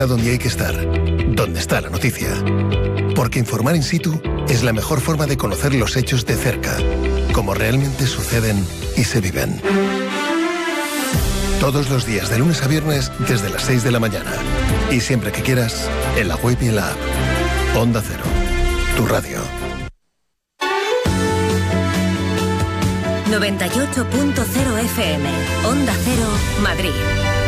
donde hay que estar, donde está la noticia. Porque informar in situ es la mejor forma de conocer los hechos de cerca, como realmente suceden y se viven. Todos los días, de lunes a viernes, desde las 6 de la mañana. Y siempre que quieras, en la web y en la app. Onda Cero, tu radio. 98.0 FM, Onda Cero, Madrid.